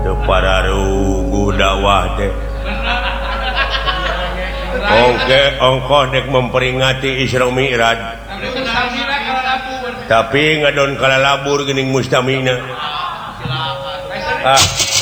para rugu dakwah teh. Oke, ongkoh dek memperingati Isra Mi'raj. Tapi ngadon kala labur geuning mustamina.